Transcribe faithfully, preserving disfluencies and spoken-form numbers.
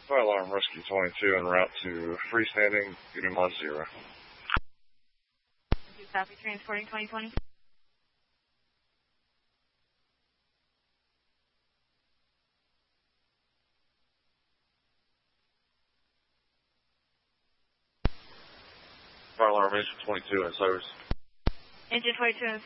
Fire alarm rescue twenty-two en route to freestanding, Unit Mod Zero. Copy, transporting twenty twenty. Fire alarm engine twenty-two in service. Engine twenty-two in